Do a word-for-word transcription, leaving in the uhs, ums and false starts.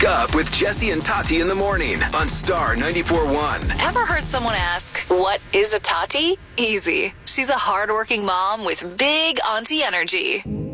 up with Jesse and Tati in the morning on Star ninety-four point one. Ever heard someone ask, what is a Tati? Easy. She's a hardworking mom with big auntie energy.